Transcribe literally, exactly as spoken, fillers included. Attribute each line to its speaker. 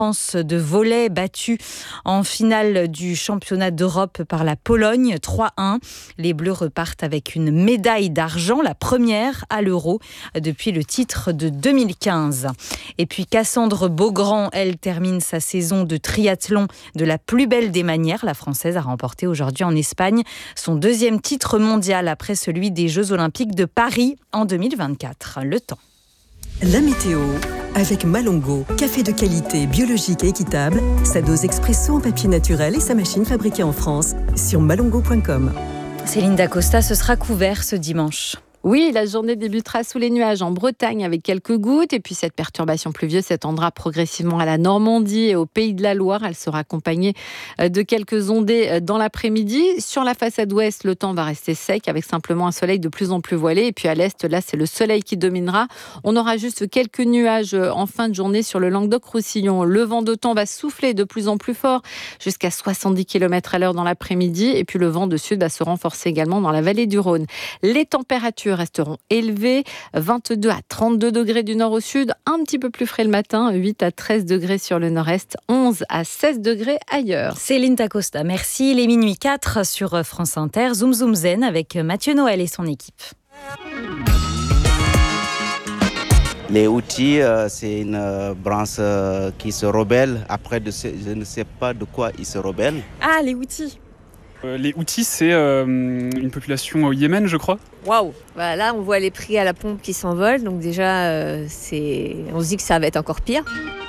Speaker 1: France de volley battue en finale du championnat d'Europe par la Pologne, trois un. Les Bleus repartent avec une médaille d'argent, la première à l'Euro depuis le titre de deux mille quinze. Et puis Cassandre Beaugrand, elle termine sa saison de triathlon de la plus belle des manières. La Française a remporté aujourd'hui en Espagne son deuxième titre mondial après celui des Jeux Olympiques de Paris en deux mille vingt-quatre. Le temps.
Speaker 2: La météo avec Malongo, café de qualité, biologique et équitable, sa dose expresso en papier naturel et sa machine fabriquée en France sur malongo point com.
Speaker 1: Céline Dacosta, ce sera couvert ce dimanche.
Speaker 3: Oui, la journée débutera sous les nuages en Bretagne avec quelques gouttes et puis cette perturbation pluvieuse s'étendra progressivement à la Normandie et au Pays de la Loire. Elle sera accompagnée de quelques ondées dans l'après-midi. Sur la façade ouest, le temps va rester sec avec simplement un soleil de plus en plus voilé. Et puis à l'est, là, c'est le soleil qui dominera. On aura juste quelques nuages en fin de journée sur le Languedoc-Roussillon. Le vent de temps va souffler de plus en plus fort jusqu'à soixante-dix kilomètres à l'heure dans l'après-midi. Et puis le vent de sud va se renforcer également dans la vallée du Rhône. Les températures resteront élevés, vingt-deux à trente-deux degrés du nord au sud, un petit peu plus frais le matin, huit à treize degrés sur le nord-est, onze à seize degrés ailleurs.
Speaker 1: Céline Dacosta, merci. Il est minuit quatre sur France Inter, Zoom Zoom Zen avec Mathieu Noël et son équipe.
Speaker 4: Les Houthis, euh, c'est une euh, branche euh, qui se rebelle. Après, de ce, je ne sais pas de quoi ils se rebellent.
Speaker 5: Ah, les Houthis.
Speaker 6: Euh, les Houthis, c'est euh, une population au Yémen, je crois.
Speaker 5: Waouh. Bah là, on voit les prix à la pompe qui s'envolent. Donc déjà, euh, c'est... on se dit que ça va être encore pire.